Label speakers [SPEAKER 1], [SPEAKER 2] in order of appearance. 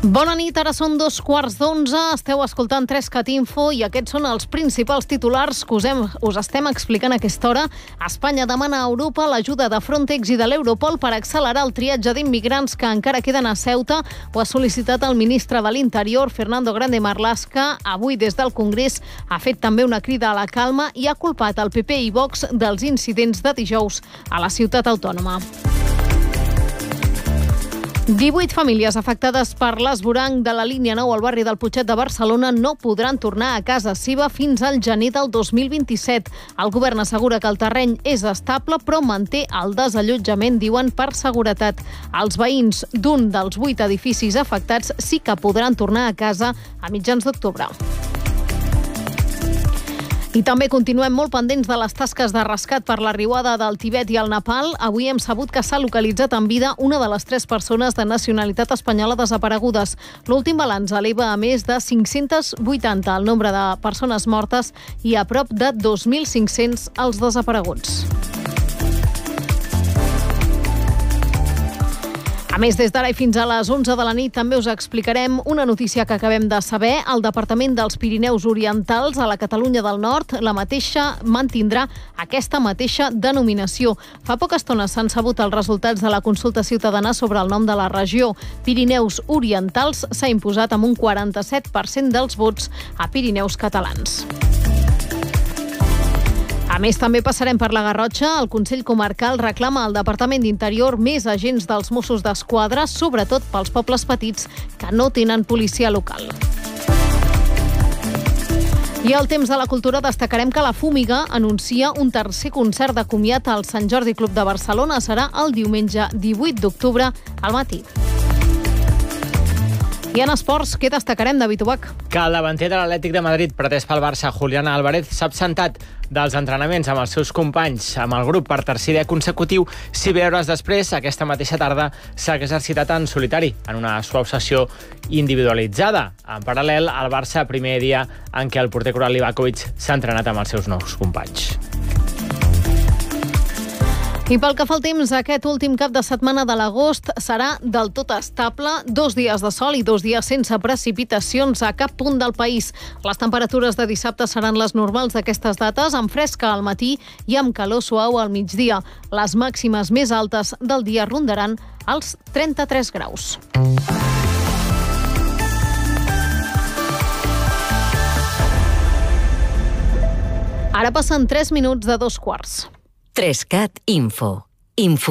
[SPEAKER 1] Bona nit, ara són 11:15, esteu escoltant 3CAT Info i aquests són els principals titulars que us estem explicant a aquesta hora. Espanya demana a Europa l'ajuda de Frontex i de l'Europol per accelerar el triatge d'immigrants que encara queden a Ceuta. Ho ha sol·licitat el ministre de l'Interior, Fernando Grande Marlaska. Avui, des del Congrés, ha fet també una crida a la calma i ha culpat el PP i Vox dels incidents de dijous a la ciutat autònoma. 18 famílies afectades per l'esvoranc de la línia 9 al barri del Putxet de Barcelona no podran tornar a casa seva fins al gener del 2027. El govern assegura que el terreny és estable, però manté el desallotjament, diuen, per seguretat. Els veïns d'un dels 8 edificis afectats sí que podran tornar a casa a mitjans d'octubre. I també continuem molt pendents de les tasques de rescat per la riuada del Tibet i el Nepal. Avui hem sabut que s'ha localitzat en vida una de les 3 persones de nacionalitat espanyola desaparegudes. L'últim balanç eleva a més de 580 el nombre de persones mortes i a prop de 2.500 els desapareguts. A més, des d'ara i fins a les 11 de la nit també us explicarem una notícia que acabem de saber. El Departament dels Pirineus Orientals a la Catalunya del Nord mantindrà aquesta mateixa denominació. Fa poca estona s'han sabut els resultats de la consulta ciutadana sobre el nom de la regió. Pirineus Orientals s'ha imposat amb un 47% dels vots a Pirineus catalans. A més, també passarem per la Garrotxa. El Consell Comarcal reclama al Departament d'Interior més agents dels Mossos d'Esquadra, sobretot pels pobles petits que no tenen policia local. I al temps de la cultura destacarem que la Fúmiga anuncia un tercer concert de comiat al Sant Jordi Club de Barcelona. Serà el diumenge 18 d'octubre al matí. I en esports, què destacarem, David Ubach?
[SPEAKER 2] Que el davanter de l'Atlètic de Madrid, pretès pel Barça, Julián Álvarez, s'ha absentat dels entrenaments amb els seus companys, amb el grup per tercer dia consecutiu, 6 hores després, aquesta mateixa tarda, s'ha exercitat en solitari, en una suau sessió individualitzada. En paral·lel, al Barça, primer dia en què el porter Coral Livakovic s'ha entrenat amb els seus nous companys.
[SPEAKER 1] I pel que fa al temps, aquest últim cap de setmana de l'agost serà del tot estable, 2 dies de sol i 2 dies sense precipitacions a cap punt del país. Les temperatures de dissabte seran les normals d'aquestes dates, amb fresca al matí i amb calor suau al migdia. Les màximes més altes del dia rondaran els 33 graus. Ara passen 3 minuts de 2 quarts.
[SPEAKER 3] 3CAT Info.